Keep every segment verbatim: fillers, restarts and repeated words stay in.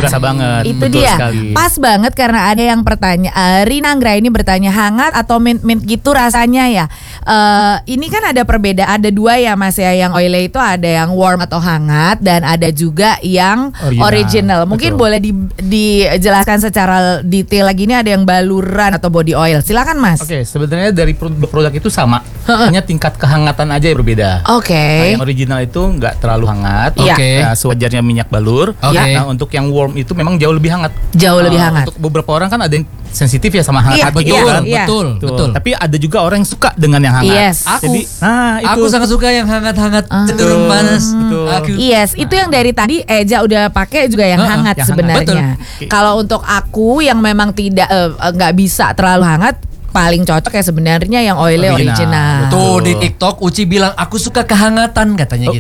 Berasa banget. Itu betul dia. sekali. Pas banget karena ada yang bertanya, uh, Rina Anggra ini bertanya hangat atau mint-mint gitu rasanya ya. Uh, ini kan ada perbedaan, ada dua ya Mas ya. Yang oily itu ada yang warm atau hangat dan ada juga yang original. original. Mungkin Betul. boleh di, dijelaskan secara detail lagi, ini ada yang baluran atau body oil. Silakan Mas. Oke, sebenarnya dari produk, produk itu sama, hanya tingkat kehangatan aja yang berbeda. Oke. Nah, yang original itu nggak terlalu hangat. Iya. Oke. Nah, sewajarnya minyak balur. Oke. Nah, untuk yang warm itu memang jauh lebih hangat. Jauh lebih Nah, hangat. Untuk beberapa orang kan ada yang sensitif ya sama Iya, hangat gitu iya, kan. iya. Betul, Betul. betul. Tapi ada juga orang yang suka dengan yang hangat. Yes. Aku, Jadi, nah itu. aku sangat suka yang hangat-hangat, Ah. cenderung panas. Betul. Aku, Yes, itu yang dari tadi Eja udah pakai juga yang Uh-uh, hangat yang hangat. sebenarnya. Betul. Kalau untuk aku yang memang tidak eh, nggak bisa terlalu hangat, paling cocok ya sebenarnya yang oily Original. original. Tuh di TikTok Uci bilang aku suka kehangatan katanya gitu.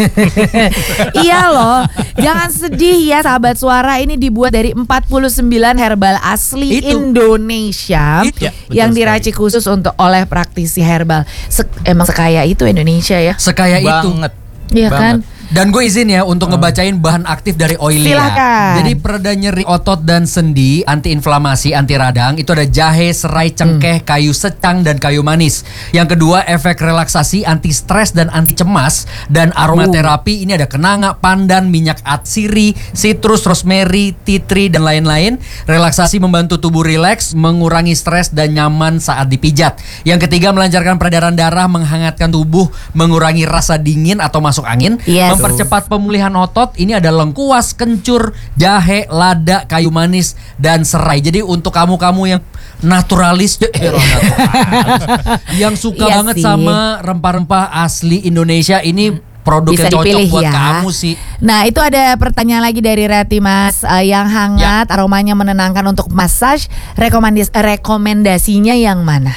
Iya loh, jangan sedih ya sahabat suara, ini dibuat dari empat puluh sembilan herbal asli Itu. Indonesia Itu. Ya, betul yang sekali. diracik khusus untuk oleh praktisi herbal. Se- emang sekaya itu Indonesia ya. Sekaya itu. banget. Iya kan? Banget. Dan gue izin ya untuk ngebacain bahan aktif dari oily ya. Silakan. Jadi pereda nyeri otot dan sendi, anti inflamasi, anti radang. Itu ada jahe, serai, cengkeh, kayu secang dan kayu manis. Yang kedua efek relaksasi, anti stres dan anti cemas. Dan aromaterapi ini ada kenanga, pandan, minyak atsiri, citrus, rosemary, tea tree dan lain-lain. Relaksasi membantu tubuh rileks, mengurangi stres dan nyaman saat dipijat. Yang ketiga melancarkan peredaran darah, menghangatkan tubuh, mengurangi rasa dingin atau masuk angin. Yes. Mempercepat pemulihan otot. Ini ada lengkuas, kencur, jahe, lada, kayu manis, dan serai. Jadi untuk kamu-kamu yang naturalis, eh, naturalis, yang suka Iya banget sih. sama rempah-rempah asli Indonesia, ini produk Bisa yang cocok dipilih buat ya. kamu sih. Nah itu ada pertanyaan lagi dari Reti Mas, eh, yang hangat, aromanya menenangkan untuk massage, rekomendas rekomendasinya yang mana?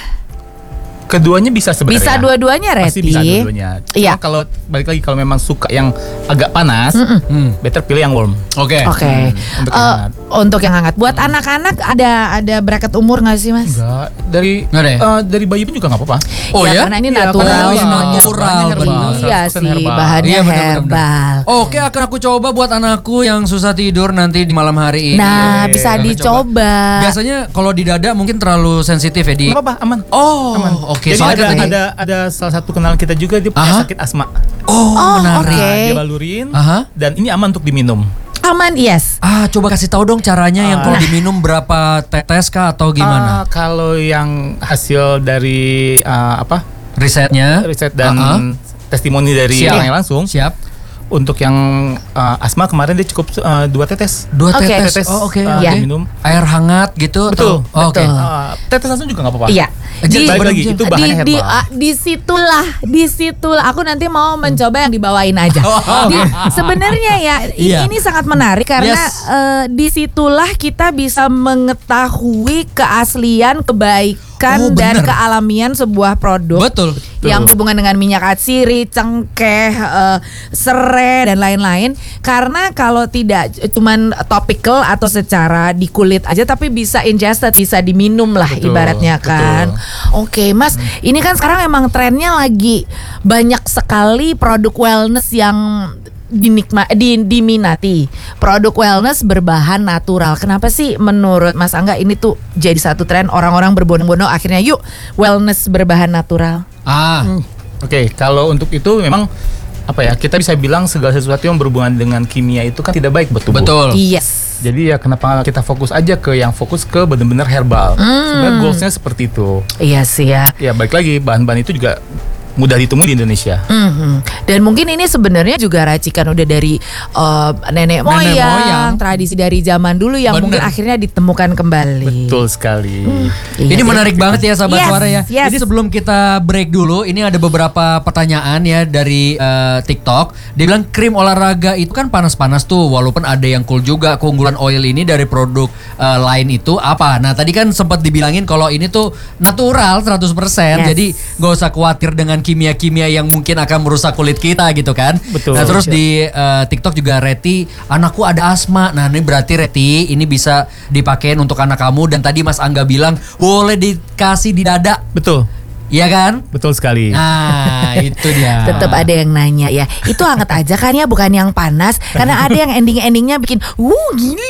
Keduanya bisa sebenarnya. Bisa dua-duanya Pasti Reti. bisa dua-duanya. Cuma Iya. kalau balik lagi kalau memang suka yang agak panas, Hmm. better pilih yang warm. Oke. Oke. untuk Eh, yang hangat. untuk yang hangat. Buat anak-anak ada ada bracket umur nggak sih Mas? Enggak, dari Nggak ada ya? eh, dari bayi pun juga nggak apa-apa. Oh ya? Karena ini Iya, natural karena ini semuanya. natural, Bahannya benar. herbal. Iya seratus persen sih, herbal. bahannya Iya, benar, benar, herbal. Oke, akan aku coba buat anakku yang susah tidur nanti di malam hari ini. Nah, Oke, bisa kita dicoba. Biasanya kalau di dada mungkin terlalu sensitif ya di. Nggak apa-apa, aman. Oh, Aman. oke. Jadi Soalnya ada, tadi- ada ada salah satu kenalan kita juga dia punya Aha. sakit asma. Oh, Oh, menarik. oke. Dia balurin Aha. dan ini aman untuk diminum. Aman, yes. Ah, coba kasih tahu dong caranya yang kalau Ah. diminum berapa tetes kah atau gimana? Ah, kalau yang hasil dari ah, apa Risetnya? riset dan Ah, ah. testimoni dari Siap. orang yang langsung, Siap. untuk yang ah, asma kemarin dia cukup ah, dua tetes. Dua Oke. tetes. Tetes, Oh, oke. ah, oke. Iya. minum. Air hangat gitu Betul, atau? Oh, oke. betul. Ah, tetes langsung juga nggak apa-apa. Iya. Di- Balik lagi itu bahannya di, di, herbal. ah, disitulah, disitulah. Aku nanti mau mencoba yang dibawain aja. Oh. Di- Sebenarnya ya, i- Iya. ini sangat menarik karena Yes. eh, disitulah kita bisa mengetahui keaslian, kebaikan Oh, dan bener. kealamian sebuah produk. Betul. Yang berhubungan dengan minyak atsiri, cengkeh, eh, serai dan lain-lain. Karena kalau tidak cuman topical atau secara di kulit aja, tapi bisa ingested, bisa diminum lah Betul, ibaratnya kan. Oke Mas, ini kan sekarang emang trennya lagi banyak sekali produk wellness yang dinikma, di, diminati. Produk wellness berbahan natural. Kenapa sih menurut Mas Angga ini tuh jadi satu tren, orang-orang berbondong-bondong akhirnya yuk wellness berbahan natural? Ah, Oke, kalau untuk itu memang apa ya, kita bisa bilang segala sesuatu yang berhubungan dengan kimia itu kan tidak baik buat tubuh. betul. Yes. Jadi ya kenapa kita fokus aja ke yang fokus ke benar-benar herbal. Sebenarnya goalsnya seperti itu. Iya sih ya. Ya balik lagi bahan-bahan itu juga mudah ditemui di Indonesia. Mhm. Dan mungkin ini sebenarnya juga racikan udah dari uh, nenek, moyang, moyang. tradisi dari zaman dulu yang Bener. mungkin akhirnya ditemukan kembali. Betul sekali. Iya Ini sih. menarik banget ya sahabat Yes, suara ya. yes. Jadi sebelum kita break dulu, ini ada beberapa pertanyaan ya dari eh, TikTok. Dia bilang krim olahraga itu kan panas-panas tuh, walaupun ada yang cool juga. Keunggulan oil ini dari produk eh, lain itu apa? Nah tadi kan sempat dibilangin kalau ini tuh natural seratus persen. Yes. Jadi gak usah khawatir dengan kimia-kimia yang mungkin akan merusak kulit kita gitu kan. Betul. Nah terus di eh, TikTok juga Reti, anakku ada asma. Nah ini berarti Reti ini bisa dipakein untuk anak kamu. Dan tadi Mas Angga bilang boleh dikasih di dada. Betul. Iya kan? Betul sekali. Nah itu dia. Tetap ada yang nanya ya. Itu hangat aja kan ya, bukan yang panas. Karena ada yang ending-endingnya bikin, wuh gila.